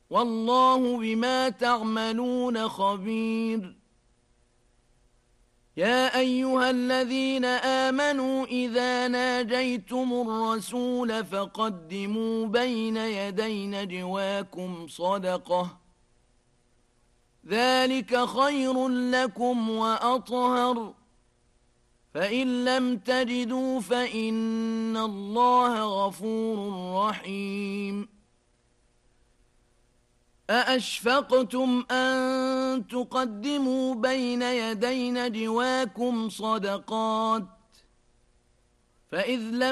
والله بما تعملون خبير. يا أيها الذين آمنوا إذا ناجيتم الرسول فقدموا بين يدي نجواكم صدقة، ذلك خير لكم وأطهر، فإن لم تجدوا فإن الله غفور رحيم. أأشفقتم أن تقدموا بين يدي نجواكم صدقات، فإذ لم